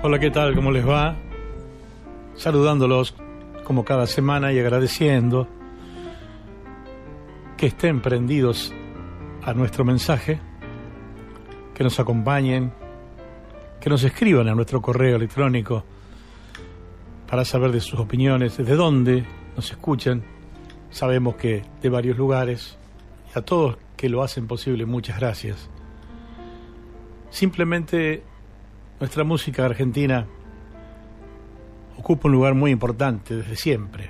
Hola, ¿qué tal? ¿Cómo les va? Saludándolos como cada semana y agradeciendo que estén prendidos a nuestro mensaje, que nos acompañen, que nos escriban a nuestro correo electrónico para saber de sus opiniones, de dónde nos escuchan. Sabemos que de varios lugares, y a todos que lo hacen posible, muchas gracias. Simplemente nuestra música argentina ocupa un lugar muy importante desde siempre.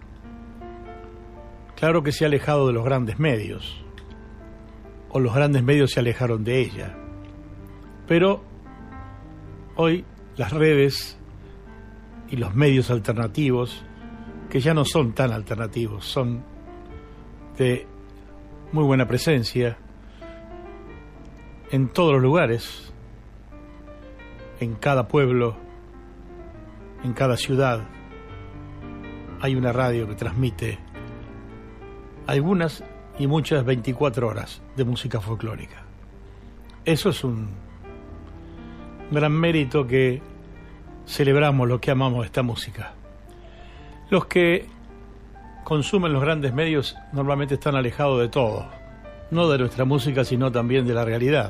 Claro que se ha alejado de los grandes medios, o los grandes medios se alejaron de ella, pero hoy las redes y los medios alternativos, que ya no son tan alternativos, son de muy buena presencia en todos los lugares, en cada pueblo, en cada ciudad. Hay una radio que transmite algunas y muchas 24 horas de música folclórica. Eso es un gran mérito que celebramos los que amamos esta música. Los que consumen los grandes medios normalmente están alejados de todo, no de nuestra música, sino también de la realidad,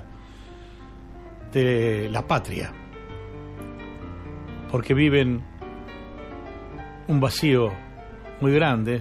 de la patria, porque viven un vacío muy grande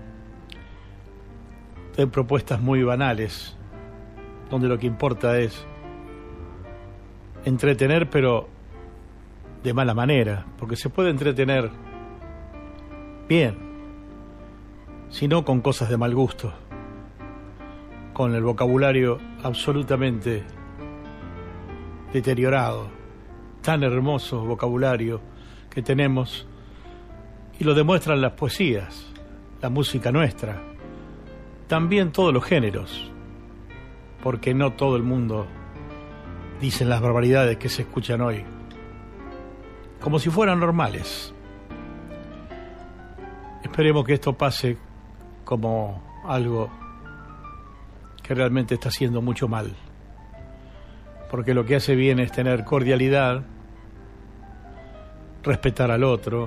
de propuestas muy banales, donde lo que importa es entretener, pero de mala manera, porque se puede entretener bien, sino con cosas de mal gusto, con el vocabulario absolutamente deteriorado, tan hermoso vocabulario que tenemos, y lo demuestran las poesías, la música nuestra, también todos los géneros, porque no todo el mundo dice las barbaridades que se escuchan hoy, como si fueran normales. Esperemos que esto pase como algo que realmente está haciendo mucho mal, porque lo que hace bien es tener cordialidad, respetar al otro,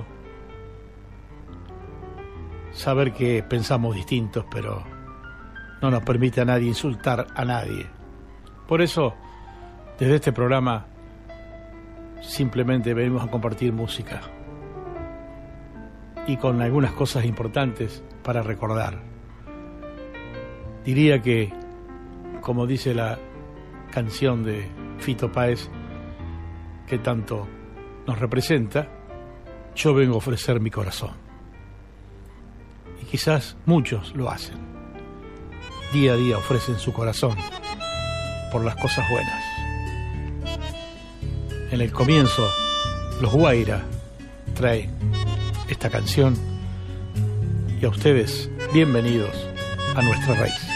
saber que pensamos distintos, pero no nos permite a nadie insultar a nadie. Por eso, desde este programa, simplemente venimos a compartir música y con algunas cosas importantes para recordar. Diría que, como dice la canción de Fito Páez, que tanto nos representa, yo vengo a ofrecer mi corazón. Y quizás muchos lo hacen. Día a día ofrecen su corazón por las cosas buenas. En el comienzo, los Guaira traen esta canción, y a ustedes, bienvenidos a nuestra raíz.